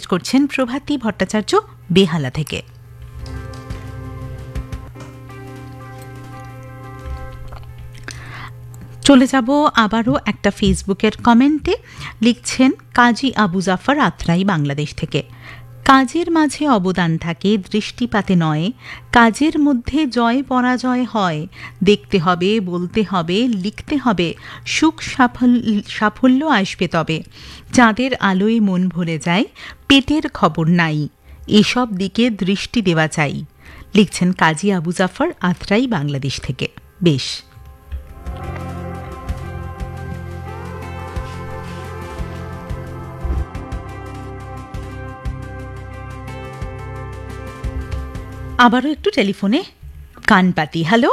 করছেন প্রভাতী ভট্টাচার্য বেহালা থেকে। চলে যাব আবারও একটা ফেসবুকের কমেন্টে। লিখছেন কাজী আবু জাফর আত্রাই বাংলাদেশ থেকে। কাজের মাঝে অবদান থাকে, দৃষ্টিপাতে নয়। কাজের মধ্যে জয় পরাজয় হয়। দেখতে হবে, বলতে হবে, লিখতে হবে। সুখ সাফল্য আসবে তবে। চাঁদের আলোয় মন ভরে যায়, পেটের খবর নাই। এসব দিকে দৃষ্টি দেওয়া চাই। লিখছেন কাজী আবু জাফর আত্রাই বাংলাদেশ থেকে। বেশ, আবারও একটু টেলিফোনে কান পাতি। হ্যালো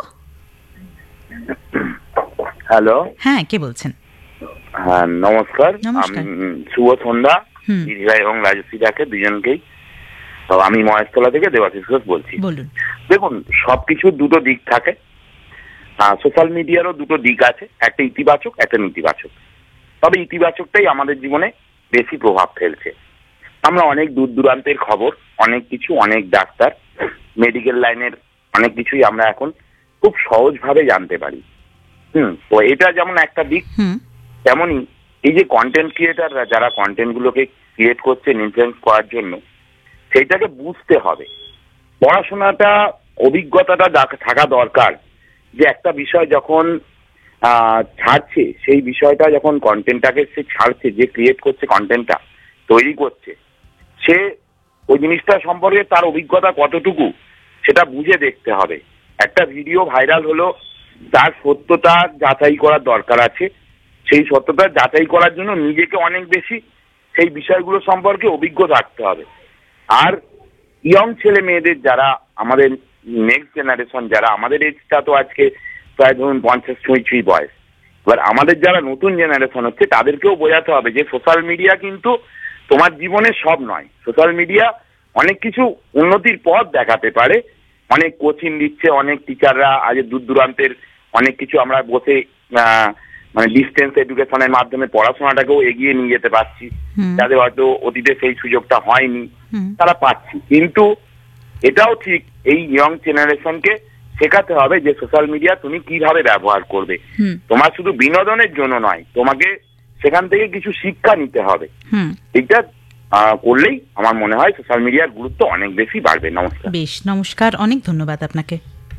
হ্যালো, হ্যাঁ, কে বলছেন? হ্যাঁ নমস্কার। নমস্কার। শুভ সন্ধ্যা দিদিভাই এবং রাজশ্রীদাকে দুজনকেই। তো আমি মহেশতলা থেকে দেবাশিস ঘোষ বলছি। বলুন। দেখুন, সবকিছুর দুটো দিক থাকে। সোশ্যাল মিডিয়ারও দুটো দিক আছে, একটা ইতিবাচক একটা নেতিবাচক। তবে ইতিবাচকটাই আমাদের জীবনে বেশি প্রভাব ফেলছে। আমরা অনেক দূর দূরান্তের খবর, অনেক কিছু, অনেক ডাক্তার, মেডিকেল লাইনের অনেক কিছুই আমরা এখন খুব সহজভাবে জানতে পারি। তো এটা যেমন একটা দিক, তেমনই এই যে কন্টেন্ট ক্রিয়েটাররা যারা কন্টেন্ট গুলোকে ক্রিয়েট করছেন ইনফ্লুয়েন্স করার জন্য, সেইটাকে বুঝতে হবে। পড়াশোনাটা, অভিজ্ঞতাটা থাকা দরকার যে একটা বিষয় যখন ছাড়ছে, সেই বিষয়টা যখন কন্টেন্টটাকে সে ছাড়ছে, যে ক্রিয়েট করছে কন্টেন্টটা তৈরি করছে, সে ওই জিনিসটা সম্পর্কে তার অভিজ্ঞতা কতটুকু সেটা বুঝে দেখতে হবে। একটা ভিডিও ভাইরাল হলো, তার সত্যতা যাচাই করার দরকার আছে। সেই সত্যতা যাচাই করার জন্য নিজেকে অনেক বেশি সেই বিষয়গুলো সম্পর্কে অভিজ্ঞ থাকতে হবে। আর ইয়ং ছেলে মেয়েদের, যারা আমাদের নেক্সট জেনারেশন, যারা আমাদের এজটা তো আজকে প্রায় ধরুন 50 ছুঁই বয়স, এবার আমাদের যারা নতুন জেনারেশন হচ্ছে তাদেরকেও বোঝাতে হবে যে সোশ্যাল মিডিয়া কিন্তু তোমার জীবনে সব নয়। সোশ্যাল মিডিয়া অনেক কিছু উন্নতির পথ দেখাতে পারে। অনেক কোচিং দিচ্ছে, অনেক টিচাররা আজ দূর দূরান্তের অনেক কিছু আমরা বসে মানে ডিস্টেন্স এডুকেশনের মাধ্যমে পড়াশোনাটাকেও এগিয়ে নিয়ে যেতে পারছি। যাদের হয়তো অতীতে সেই সুযোগটা হয়নি, তারা পাচ্ছি। কিন্তু এটাও ঠিক, এই ইয়ং জেনারেশনকে শেখাতে হবে যে সোশ্যাল মিডিয়া তুমি কিভাবে ব্যবহার করবে। তোমার শুধু বিনোদনের জন্য নয়, তোমাকে সেখান থেকে কিছু শিক্ষা নিতে হবে। এইটা করলেই আমার মনে হয় সোশ্যাল মিডিয়ার গুরুত্ব অনেক বেশি বাড়বে। নমস্কার। বেশ, নমস্কার, অনেক ধন্যবাদ আপনাকে।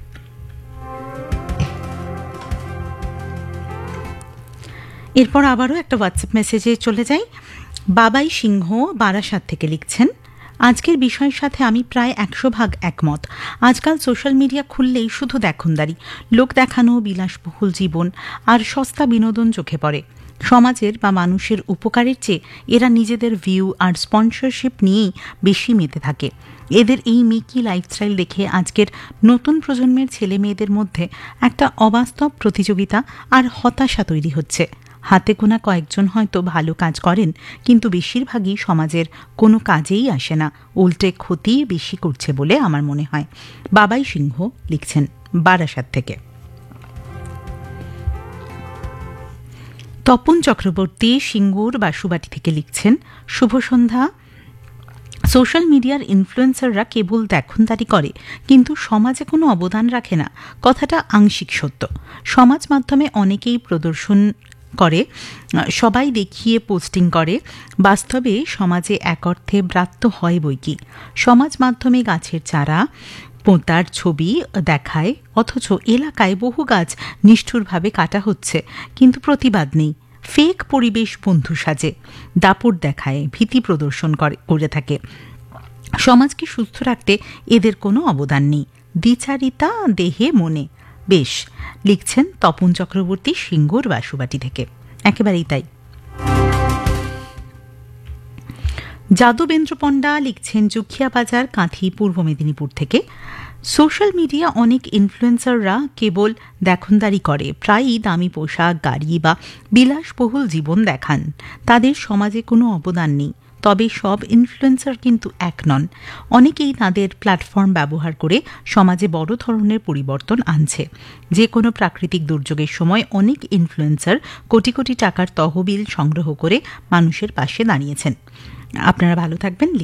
এরপর আবারও একটা হোয়াটসঅ্যাপ মেসেজে চলে যাই। বাবাই সিংহ বারাসাত থেকে লিখছেন, আজকের বিষয়ের সাথে আমি প্রায় 100% একমত। আজকাল সোশ্যাল মিডিয়া খুললেই শুধু দেখনদারি, লোক দেখানো, বিলাসবহুল জীবন আর সস্তা বিনোদন চোখে পড়ে। সমাজের বা মানুষের উপকারের চেয়ে এরা নিজেদের ভিউ আর স্পন্সরশিপ নিয়েই বেশি মেতে থাকে। এদের এই মিকি লাইফস্টাইল দেখে আজকের নতুন প্রজন্মের ছেলে মেয়েদের মধ্যে একটা অবাস্তব প্রতিযোগিতা আর হতাশা তৈরি হচ্ছে। হাতে গোনা কয়েকজন হয়তো ভালো কাজ করেন, কিন্তু বেশিরভাগই সমাজের কোনো কাজেই আসে না, উল্টে ক্ষতি বেশি করছে বলে আমার মনে হয়। বাবাই সিংহ লিখছেন বারাসাত থেকে। তপন চক্রবর্তী সিঙ্গুর বাসুবাটি থেকে লিখছেন, শুভ সন্ধ্যা। সোশ্যাল মিডিয়ার ইনফ্লুয়েন্সাররা কেবল দেখনদারি করে, কিন্তু সমাজে কোনো অবদান রাখে না। কথাটা আংশিক সত্য। সমাজ মাধ্যমে অনেকেই প্রদর্শন করে, সবাই দেখিয়ে পোস্টিং করে। বাস্তবে সমাজে এক অর্থে ব্রাত্য হয় বইকি। সমাজ মাধ্যমে গাছের চারা পোঁতার ছবি দেখায়, অথচ এলাকায় বহু গাছ নিষ্ঠুরভাবে কাটা হচ্ছে, কিন্তু প্রতিবাদ নেই। ফেক পরিবেশ বন্ধু সাজে, দাপট দেখায়, ভীতি প্রদর্শন করে থাকে। সমাজকে সুস্থ রাখতে এদের কোনো অবদান নেই। দ্বিচারিতা দেহে মনে। বেশ, লিখছেন তপন চক্রবর্তী সিঙ্গুর বাসুবাটি থেকে। একেবারেই তাই। যাদবেন্দ্র পণ্ডা লিখছেন জুখিয়া বাজার, কাঁথি, পূর্ব মেদিনীপুর থেকে। সোশ্যাল মিডিয়া অনেক ইনফ্লুয়েন্সাররা কেবল দেখনদারি করে, প্রায়ই দামি পোশাক, গাড়ি বা বিলাসবহুল জীবন দেখান। তাদের সমাজে কোনো অবদান নেই। তবে সব ইনফ্লুয়েন্সার কিন্তু এক নন। অনেকেই তাদের প্ল্যাটফর্ম ব্যবহার করে সমাজে বড় ধরনের পরিবর্তন আনছে। যে কোনো প্রাকৃতিক দুর্যোগের সময় অনেক ইনফ্লুয়েন্সার কোটি কোটি টাকার তহবিল সংগ্রহ করে মানুষের পাশে দাঁড়িয়েছেন। আপনারা ভালো থাকবেন।